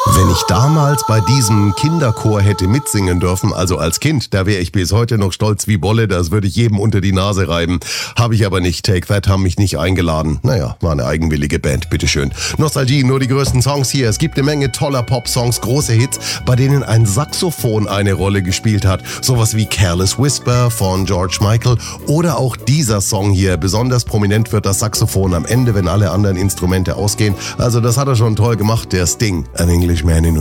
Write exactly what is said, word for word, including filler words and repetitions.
Wenn ich damals bei diesem Kinderchor hätte mitsingen dürfen, also als Kind, da wäre ich bis heute noch stolz wie Bolle, das würde ich jedem unter die Nase reiben. Habe ich aber nicht. Take That haben mich nicht eingeladen. Naja, war eine eigenwillige Band, bitteschön. Nostalgie, nur die größten Songs hier. Es gibt eine Menge toller Pop-Songs, große Hits, bei denen ein Saxophon eine Rolle gespielt hat. Sowas wie Careless Whisper von George Michael oder auch dieser Song hier. Besonders prominent wird das Saxophon am Ende, wenn alle anderen Instrumente ausgehen. Also das hat er schon toll gemacht, der Sting, An Englishman in